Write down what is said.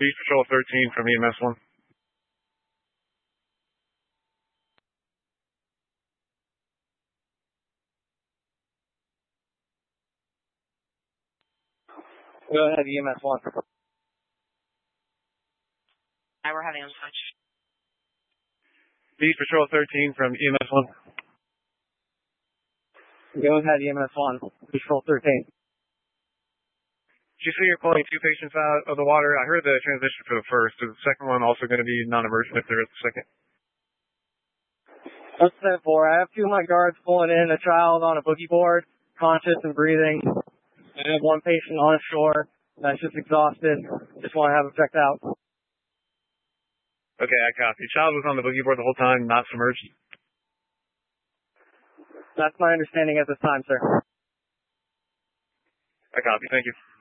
Beach Patrol 13 from EMS 1. Go ahead, EMS 1. We're having a switch. Beach Patrol 13 from EMS 1. Go ahead, EMS 1. Beach Patrol 13. Did you see you're pulling 2 patients out of the water? I heard the transition for the first. Is the second one also going to be non-emergent if there is a second? That's 10-4. I have 2 of my guards pulling in a child on a boogie board, conscious and breathing. I have 1 patient on shore that's just exhausted. Just want to have him checked out. Okay, I copy. Child was on the boogie board the whole time, not submerged? That's my understanding at this time, sir. I copy. Thank you.